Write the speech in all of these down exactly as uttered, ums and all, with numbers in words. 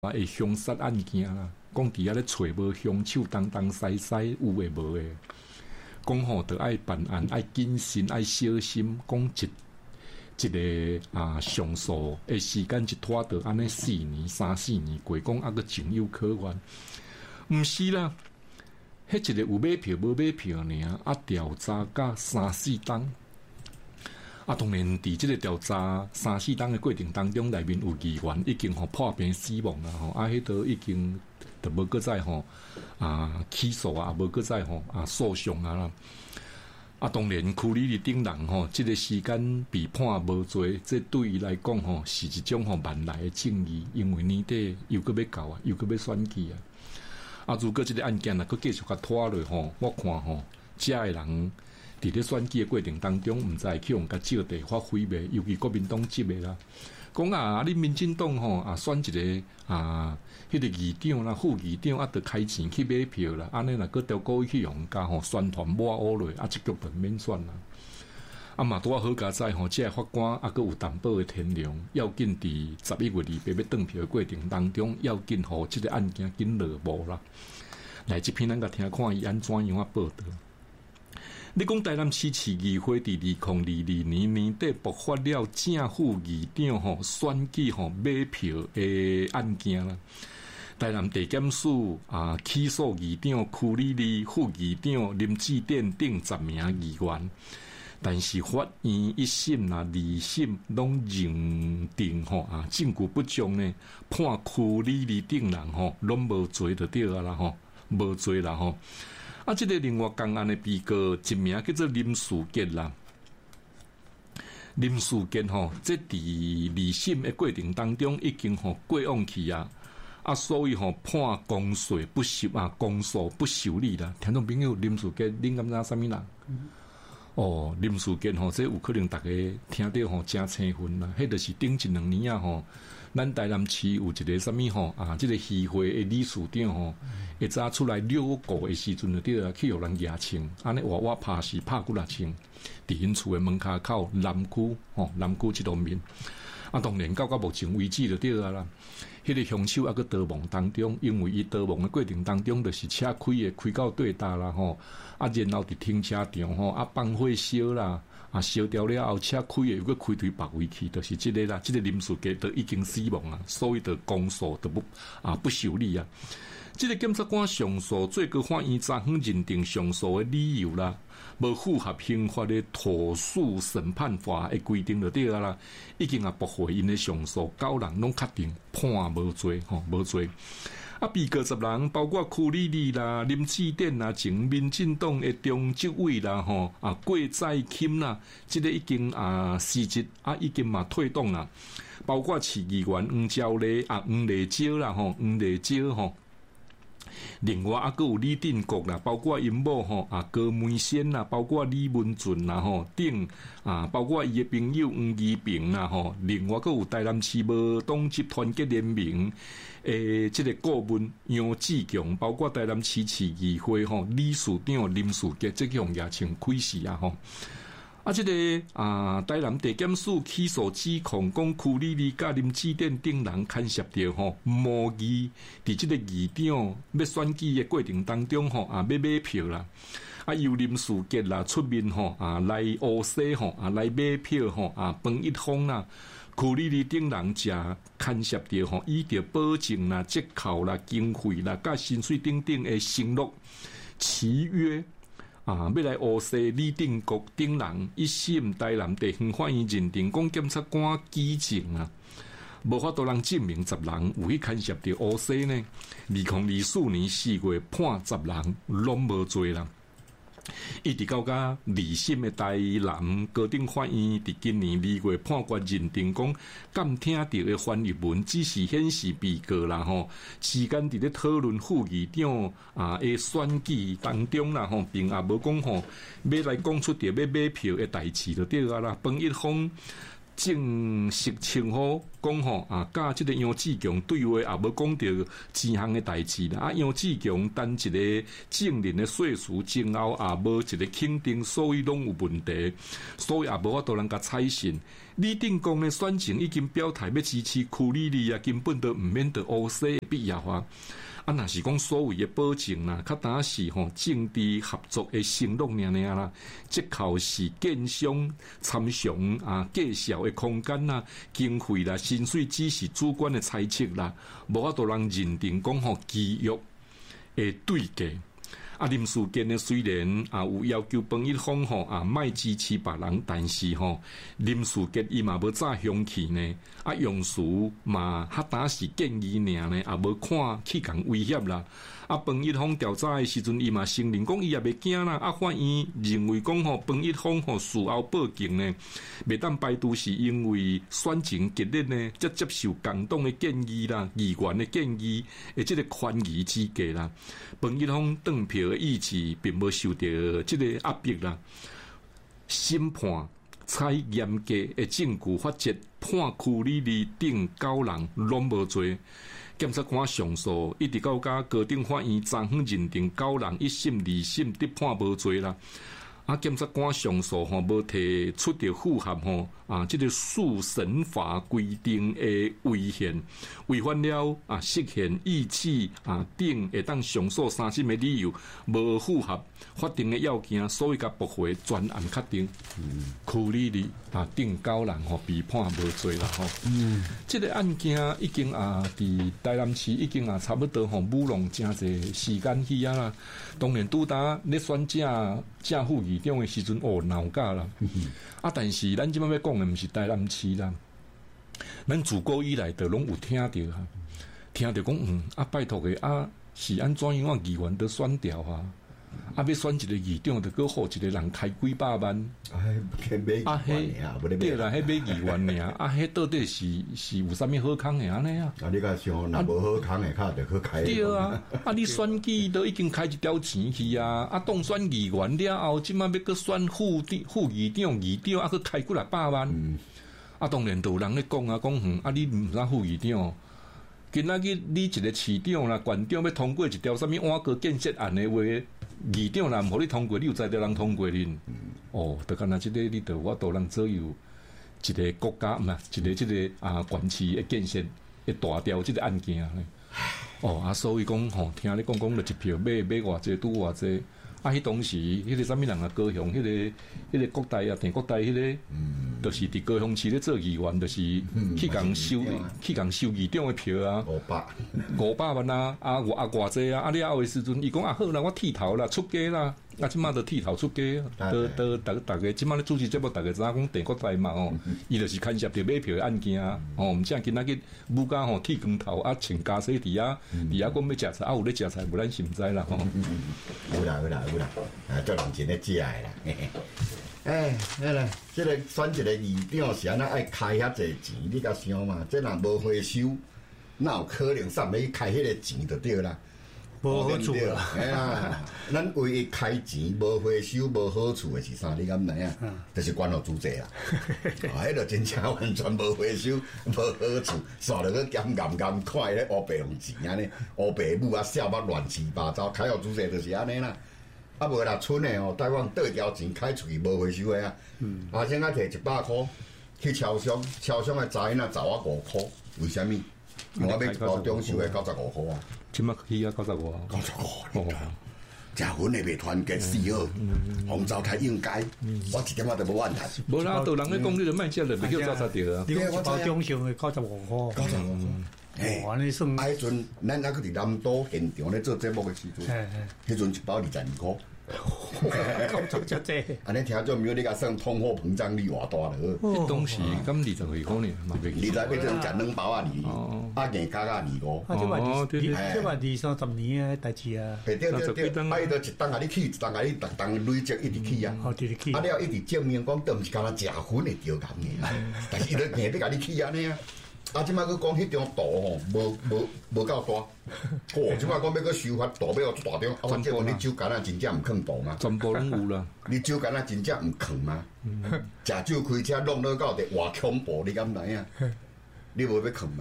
啊，会凶杀案件啦，讲伫遐咧找无凶手，东东西西有诶无诶，讲吼着爱办案，爱谨慎，爱小心，讲一一个啊上诉诶时间一拖着安尼四年、三四年过，讲啊个情有可原，毋是啦，迄一个有买票无买票尔，啊调查甲三四档。啊，当然，伫即个调查三四档的过程当中，内面有议员已经吼破病死亡啦，吼啊，迄都已经都无搁再吼啊起诉啊，无搁再吼啊诉讼啊啦。啊，当然，区里里顶人吼，即、这个时间被判无罪，这对伊来讲吼是一种吼万来的正义，因为年底又搁要到啊，又搁要选举啊。啊，如果即个案件啊，搁继续甲拖落吼，我看吼，遮个人。伫咧选举的过程当中，毋知去用甲借地发挥袂，尤其国民党籍的啦。讲啊，你民进党吼啊选一个啊，迄、那个议长啦、副议长啊，得开钱去买票啦，安尼若搁调故意去用甲吼宣传抹黑落，啊，即局就免选啦。啊嘛，拄啊好佳哉吼，即个法官啊，搁有淡薄的天良，要紧伫十一月二八要登票的过程当中，要紧互即个案件紧落幕啦。来，即篇咱甲听看伊安怎样啊报道。你讲台南市市议会伫二零二二年年底爆发了正副议长吼选举吼买票的案件啦。台南地检署啊起诉议长区里里副议长林志典等十名议员，但是法院一审啦、二审拢认定吼啊证据不足呢，判区里里等人吼拢无罪就对啊啦吼，无罪啦吼。啊，这个另外共案的被告一名叫做林树杰啦，林树杰吼，这伫二审的过程当中已经吼过往去啊，啊，所以吼判公诉不受啊，公诉不受理啦。听众朋友，林树杰，恁感觉啥物人？嗯、哦，林树杰吼，这有可能大家听到吼真兴奋啦，迄就是顶一两年啊吼。咱台南市有一个什么吼啊，这个议会的理事长吼，会早出来遛狗的时阵就对啊，去有人牙签，安尼活活拍死拍几六千，伫因厝的门骹口南区吼，南区这方面，啊，当然到到目前为止就对啊啦。迄、那个凶手啊，个逃亡当中，因为伊逃亡的过程当中，就是车开的开到对搭啦吼，啊，然后伫停车场吼啊放火烧啦。啊，烧掉了后，车开诶，又搁开对别位去，就是即、这个啦。即、这个林树杰都已经死亡啊，所以就公诉都不啊不受理啊。即、这个检察官上诉，最高法院昨昏认定上诉诶理由啦，无符合刑法诶土诉审判法诶规定就对啊啦。已经啊驳回因诶上诉，九人拢确定判无罪吼，无罪。啊，被告十人，包括区里里啦、林志典啦、前民进党的中执委啦、吼啊郭在钦啦，即、这个已经啊辞职啊，已经嘛退党啦。包括市议员黄昭丽啊、黄丽椒啦、吼黄丽椒吼。另外啊，还有李定国啦，包括因某吼啊高梅仙啦，包括李文俊啦吼等啊，包括伊的朋友黄义平啦吼，另外还有台南市无党籍团结联盟诶，即、这个顾问杨志强，包括台南市市议会吼理事长林树杰，即项也请开示啊吼。啊，即、这个啊，台南地检署起诉指控，讲区里里甲林志典等人牵涉着吼模拟伫即个议长要选举的过程当中吼啊，要买票啦，啊由林树杰啦出面吼啊来乌西吼啊来买票吼啊分一方啦，区里里等人食牵涉着吼以着保证啦、折扣啦、经费啦、甲薪水等等的承诺契约。啊，要来乌西李定国等人一审台南地方法院认定，讲检察官举证啊，无法度人证明十人有去牵涉着乌西呢。二零二四年四月判十人拢无罪啦。一直到甲二审的台南高等法院伫今年二月判决认定，讲监听到的翻译文只是显示被告啦吼，时间伫咧讨论副议长啊的选举当中啦吼，并也无讲吼要来讲出着要买票的代志就对啊啦，分一方。正式称呼讲吼啊，甲即个杨志强对话也无讲到几项的代志啦。啊，杨志强等一个证人的说辞前后也无一个肯定，所以拢有问题，所以也无法度人甲采信。 李定光的选情已经表态要支持区里里啊，根本都毋免得乌西的必要啊。啊，若是讲所谓的保证啦，较单是吼政治合作的承诺尔尔啦，即靠是建商参详啊介绍的空间啦、经费啦、薪水只是主观的猜测啦，无法度人认定讲吼基约的对价。啊，林书坚呢虽然啊有要求彭一方吼啊卖支持别人，但是吼林书坚伊嘛无早凶器呢，啊用词嘛较单是建议尔呢，也无看去共威胁啦。啊，彭一方调查的时阵，伊嘛承认讲伊也袂惊啦。啊，法院认为讲吼彭一方吼事后报警呢，袂当排除是因为选情激烈呢，则接受共党的建议啦、议员的建议，诶，即个权宜之计啦。彭一方当票的意志并无受到即个压迫啦。审判采严格的证据法则，判区里里顶九人拢无罪。检察官上诉一直到甲高等法院昨昏认定九人一审二审得判无罪啦。啊，检察官上诉吼无提出着符合吼啊，即、这个诉审法规定的违宪，违反了啊释宪意志啊等会当上诉三审的理由，无符合法定的要件，所以甲驳回专案确定。嗯，区里里啊顶九人吼被判无罪啦吼。嗯，即、这个案件已经啊伫台南市已经啊差不多吼舞弄真侪时间去啊啦。当然拄搭咧选正正副议长的时阵，哦闹架啦。啊，但是咱即摆要讲的毋是台南市啦，咱自古以来都拢有听着哈，听着讲嗯啊拜托的啊是安怎样啊议员都选掉啊。啊！要选一个议长，就搁好一个人开几百万。 啊，迄买议员啊， 对啦，迄买议员尔。啊，迄到底是是有啥物好康的安尼啊？ 啊，你甲想，若无好康的，较着去开。 对啊，啊，你选举都已经开一条钱去啊！啊，当选议员了后，即摆要搁选副副议长、议长，啊，搁开几六百万。嗯、啊，当然都有人咧讲啊，讲嗯，啊，你毋啥副议长。今仔日你一个市长啦、县长要通过一条啥物碗糕建设案的话，议长啦，毋互你通过，你有才着人通过恁。嗯、哦，就敢若即个，你着我都人左右一个国家嘛，一个即个啊，县市的建设的大条即个案件。哦，啊，所以讲吼，听你讲讲，就一票买买偌济，拄偌济。啊，迄当时迄个啥物人啊，高雄迄个迄个国台啊，电国台迄个，嗯，就是伫高雄市咧做议员，就是去共收去共收议长的票啊， 五百五百万啊，啊偌啊偌济啊，啊了后的时阵，伊讲啊好啦，我剃头啦，出家啦，啊即马都剃头出家，都都逐逐个即马咧主持节目，逐个知影讲电国台嘛哦，伊就是牵涉着买票的案件啊，哦，毋像今仔日武家吼剃光头啊，穿家洗伫啊，伫啊讲要食菜啊，有咧食菜，无咱是毋知啦吼。 有啦有啦有啦，啊，做人真咧食的啦。哎，迄个，即个选一个议长是安那爱开遐济钱，你甲想嘛？即若无回收，哪有可能上要开迄个钱就对啦？ 无好处啦。 哎呀，咱唯一开钱无回收无好处的是啥？你敢知影？就是管好主席啦。啊，迄个真正完全无回收无好处，煞落去咸咸咸看迄个乌白用钱安尼，乌白母啊笑捌乱七八糟，开好主席就是安尼啦。啊，无啦，村诶哦，台湾倒条钱开出去无回收诶啊！嗯，啊，现在摕一百箍去超商，超商诶查因啊找我五箍，为虾米？我要一包中收诶九十五箍啊！ 即马起啊九十五啊！ 九十五，食粉诶袂团结死好，红糟太应该，我一点仔都无怨叹。 无啦，都人咧讲你著卖食了，袂叫早早着啊！ 你讲一包中收诶九十五箍， 九十五箍。 嘿，安尼算。 啊，迄阵咱还伫南都现场咧做节目诶时阵，迄阵一包二十二箍。 够足足济， 安尼听做没有你甲算通货膨胀率偌大了？ 当时咁二十几箍呢，嘛袂记。二十要种食两包啊二，啊硬加加二五。 啊，即嘛二，即嘛二三十年诶代志啊。 对对对，啊，伊就一档啊你起，一档啊你逐档累积一直起啊。 哦，一直起。 啊了，一直证明讲，都毋是干那食薰会着咁嘅，但是伊就硬要甲你起安尼啊。啊！即摆佫讲迄张图吼，无无无够大。哦，即摆讲要佫修法图要大张，啊！反正我你酒干啊，真正毋肯图嘛。 全部拢有啦。 你酒干啊，真正毋肯嘛？食酒开车弄到到地偌恐怖，你敢知影？你无要肯嘛？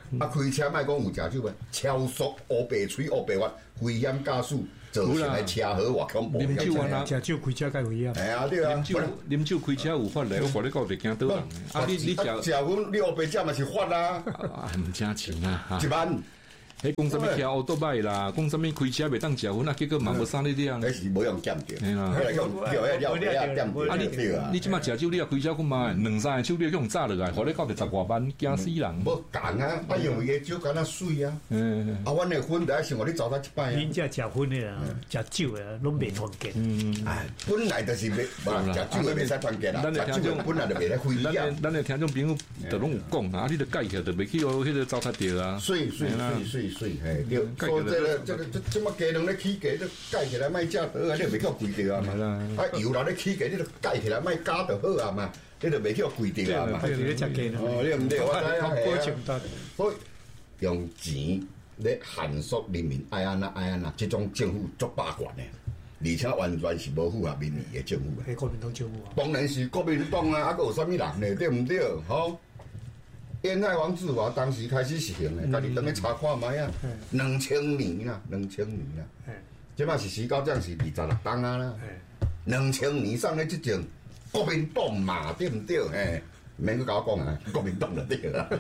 啊，开车莫讲有食酒啊，超速、乌白吹、乌白滑、危险驾驶，造成的车祸偌恐怖。 啉酒啊， 食酒开车该危险。 哎啊，对啊， 啉酒啉酒开车有法嘞，我话你讲袂惊倒人。啊，你你食食阮你乌白食嘛是法啦， 啊，毋正钱啊， 一万。 迄讲啥物骑奥多摆啦，讲啥物开车袂当食薰啊，结果嘛无啥你点。 迄是无用减着， 嘿啦， 迄用叫迄了了减着。 啊你你即马食酒，你也开车看嘛，两三个手你用炸落来，互你到着十外万，惊死人。 无共啊，啊因为迄酒敢若水啊， 嗯， 啊，阮的薰就爱想互你走他一摆啊。 恁遮食薰的啊，食酒的拢袂团结。 嗯， 哎，本来就是袂，无食酒的袂使团结啦，食酒本来就袂使开咱啊。 咱的听众朋友都拢有讲啊，你着改起来，着袂去哦，迄个糟蹋着啊。 水水水水水，嘿，对。所以这个这个这这么鸡卵咧起价，你改起来卖价得啊，你袂叫贵着啊嘛。啊油啦咧起价，你着改起来卖加就好啊嘛，你着袂叫贵着啊嘛。 对对，食鸡啦。 哦，你毋对，我知啊。 保证得。 所以用钱咧限缩人民爱安那爱安那，这种政府足霸权的，而且完全是无符合民意的政府。 系国民党政府啊。 当然是国民党啊，啊，佫有啥物人呢？对毋对？吼。沿海王志华当时开始实行的，家己当去查看卖啊，两千年啦，两千年啦，即摆是时到这样是二十六档啊啦，两千年上咧即种国民党嘛，对毋对？嘿，免去甲我讲啊，国民党就对啦。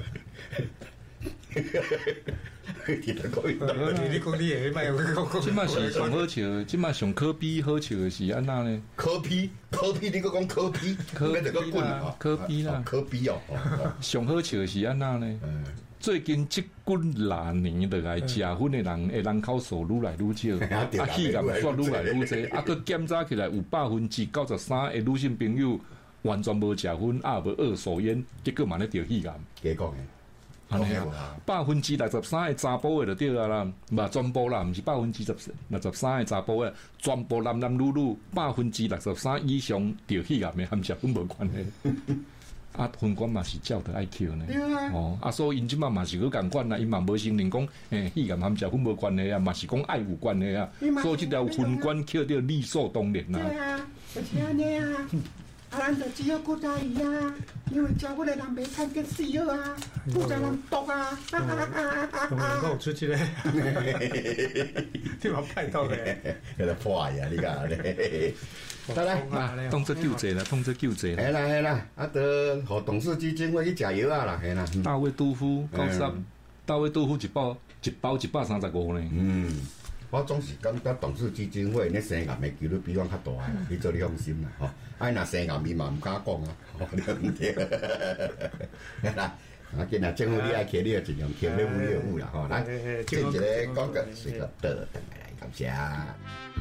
其他国民党， 你讲你诶，卖我讲。 即摆是上好笑，即摆上可比好笑的是安那呢？ 可比可比，你搁讲可比， 可比啦，可比啦， 可比哦。 上好笑的是安那呢？最近即几廿年落来食薰的人，诶，人口数愈来愈少，啊，气感煞愈来愈济，啊，佮检查起来有百分之九十三的女性朋友完全无食薰，啊，无二手烟，结果嘛咧得气感。 假讲诶。 安尼啊，百分之六十三的查甫的就对啊啦，嘛全部啦，毋是百分之十六十三的查甫的，全部男男女女百分之六十三以上得肺癌的，含食薰无关系。啊，分管嘛是照着爱扣呢。哦，啊，所以因即马嘛是去共款啦，因嘛无承认讲，诶，肺癌含食薰无关系啊，嘛是讲爱有关系啊。所以即条分管扣着理所当然啦。 对啊，就是安尼啊。啊，咱就只有顾大姨啊，因为教我的人袂看见死啊，负责人毒啊，啊啊啊啊啊！ 我出去咧，你嘛派到咧， 迄个破呀，你讲咧。来来，当作救济啦，当作救济啦。 系啦系啦，啊，得互董事基金会去食药啊啦，系啦。 大卫杜夫九十，大卫杜夫一包一包一百三十五呢。 嗯。我总是感觉董事基金会那生癌的几率比阮较大啊，你做你放心啦，吼！啊，若生癌伊嘛毋敢讲啊，对毋对？啦，啊，今仔政府你爱客，你就尽量客，你有你有有啦，吼！来，进一个广告，随个倒转来，感谢。